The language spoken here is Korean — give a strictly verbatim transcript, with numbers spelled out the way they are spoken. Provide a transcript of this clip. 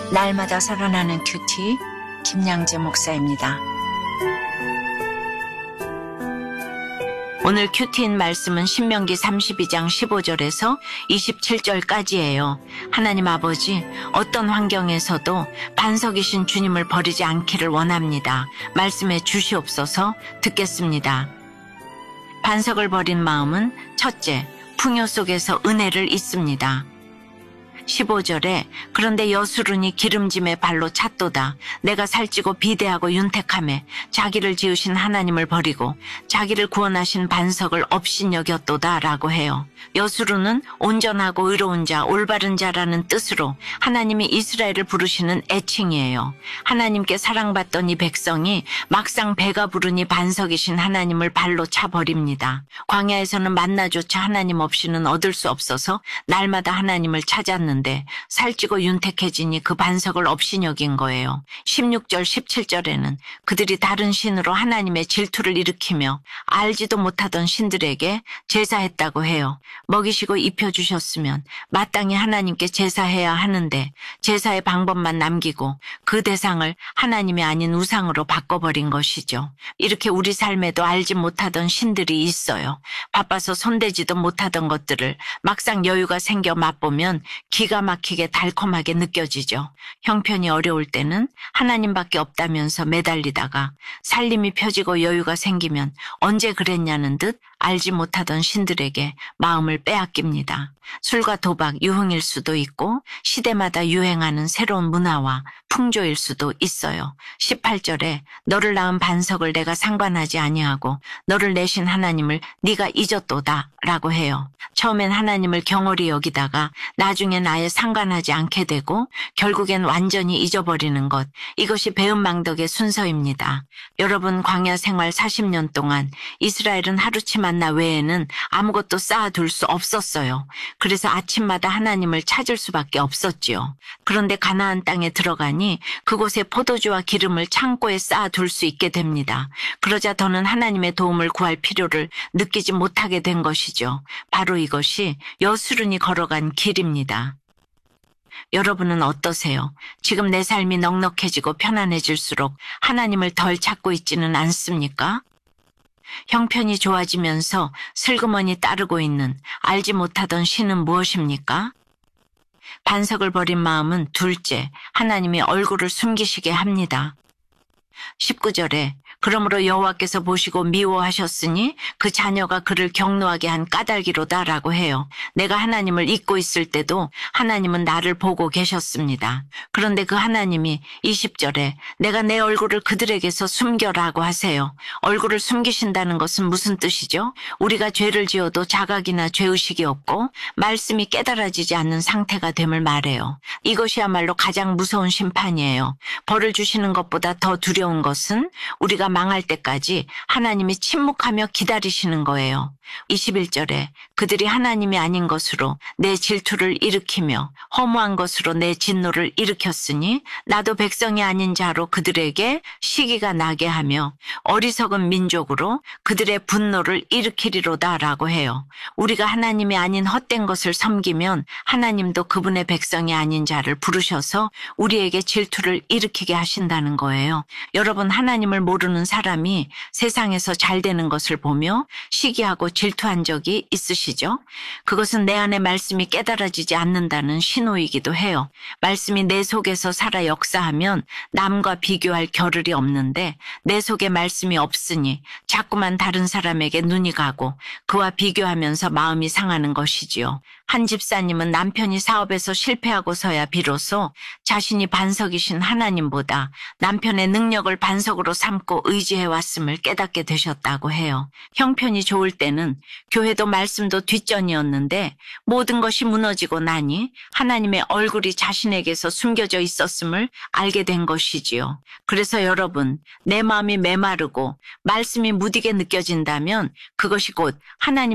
날마다 살아나는 큐티 김양재 목사입니다. 오늘 큐티인 말씀은 신명기 삼십이 장 십오 절에서 이십칠 절까지예요. 하나님 아버지, 어떤 환경에서도 반석이신 주님을 버리지 않기를 원합니다. 말씀해 주시옵소서. 듣겠습니다. 반석을 버린 마음은 첫째, 풍요 속에서 은혜를 잊습니다. 십오 절에 그런데 여수run이 기름짐에 발로 찼도다. 내가 살찌고 비대하고 윤택하매 자기를 지으신 하나님을 버리고 자기를 구원하신 반석을 업신여겼도다 라고 해요. 여수run은 온전하고 의로운 자, 올바른 자라는 뜻으로 하나님이 이스라엘을 부르시는 애칭이에요. 하나님께 사랑받던 이 백성이 막상 배가 부르니 반석이신 하나님을 발로 차버립니다. 광야에서는 만나조차 하나님 없이는 얻을 수 없어서 날마다 하나님을 찾았는데 살찌고 윤택해지니 그 반석을 업신여긴 거예요. 십육 절 십칠 절에는 그들이 다른 신으로 하나님의 질투를 일으키며 알지도 못하던 신들에게 제사했다고 해요. 먹이시고 입혀주셨으면 마땅히 하나님께 제사해야 하는데 제사의 방법만 남기고 그 대상을 하나님이 아닌 우상으로 바꿔버린 것이죠. 이렇게 우리 삶에도 알지 못하던 신들이 있어요. 바빠서 손대지도 못하던 것들을 막상 여유가 생겨 맛보면 기가 막히게 달콤하게 느껴지죠. 형편이 어려울 때는 하나님밖에 없다면서 매달리다가 살림이 펴지고 여유가 생기면 언제 그랬냐는 듯 알지 못하던 신들에게 마음을 빼앗깁니다. 술과 도박, 유흥일 수도 있고 시대마다 유행하는 새로운 문화와 풍조일 수도 있어요. 십팔 절에 너를 낳은 반석을 내가 상관하지 아니하고 너를 내신 하나님을 네가 잊었도다 라고 해요. 처음엔 하나님을 경홀히 여기다가 나중엔 아예 상관하지 않게 되고 결국엔 완전히 잊어버리는 것, 이것이 배은망덕의 순서입니다. 여러분, 광야 생활 사십 년 동안 이스라엘은 하루치 만나 외에는 아무것도 쌓아둘 수 없었어요. 그래서 아침마다 하나님을 찾을 수밖에 없었지요. 그런데 가나안 땅에 들어가니 그곳에 포도주와 기름을 창고에 쌓아둘 수 있게 됩니다. 그러자 더는 하나님의 도움을 구할 필요를 느끼지 못하게 된 것이죠. 바로 이것이 여수run이 걸어간 길입니다. 여러분은 어떠세요? 지금 내 삶이 넉넉해지고 편안해질수록 하나님을 덜 찾고 있지는 않습니까? 형편이 좋아지면서 슬그머니 따르고 있는 알지 못하던 신은 무엇입니까? 반석을 버린 마음은 둘째, 하나님이 얼굴을 숨기시게 합니다. 십구 절에 그러므로 여호와께서 보시고 미워하셨으니 그 자녀가 그를 경노하게 한 까닭이로다 라고 해요. 내가 하나님을 잊고 있을 때도 하나님은 나를 보고 계셨습니다. 그런데 그 하나님이 이십 절에 내가 내 얼굴을 그들에게서 숨겨라고 하세요. 얼굴을 숨기신다는 것은 무슨 뜻이죠? 우리가 죄를 지어도 자각이나 죄의식이 없고 말씀이 깨달아지지 않는 상태가 됨을 말해요. 이것이야말로 가장 무서운 심판이에요. 벌을 주시는 것보다 더 두려운 것은 우리가 망할 때까지 하나님이 침묵하며 기다리시는 거예요. 이십일 절에 그들이 하나님이 아닌 것으로 내 질투를 일으키며 허무한 것으로 내 진노를 일으켰으니 나도 백성이 아닌 자로 그들에게 시기가 나게 하며 어리석은 민족으로 그들의 분노를 일으키리로다 라고 해요. 우리가 하나님이 아닌 헛된 것을 섬기면 하나님도 그분의 백성이 아닌 자를 부르셔서 우리에게 질투를 일으키게 하신다는 거예요. 여러분, 하나님을 모르는 사람이 세상에서 잘 되는 것을 보며 시기하고 질투한 적이 있으시죠? 그것은 내 안에 말씀이 깨달아지지 않는다는 신호이기도 해요. 말씀이 내 속에서 살아 역사하면 남과 비교할 겨를이 없는데 내 속에 말씀이 없으니 자꾸만 다른 사람에게 눈이 가고 그와 비교하면서 마음이 상하는 것이지요. 한 집사님은 남편이 사업에서 실패하고서야 비로소 자신이 반석이신 하나님보다 남편의 능력을 반석으로 삼고 의지해왔음을 깨닫게 되셨다고 해요. 형편이 좋을 때는 교회도 말씀도 뒷전이었는데 모든 것이 무너지고 나니 하나님의 얼굴이 자신에게서 숨겨져 있었음을 알게 된 것이지요. 그래서 여러분, 내 마음이 메마르고 말씀이 무디게 느껴진다면 그것이 곧 하나님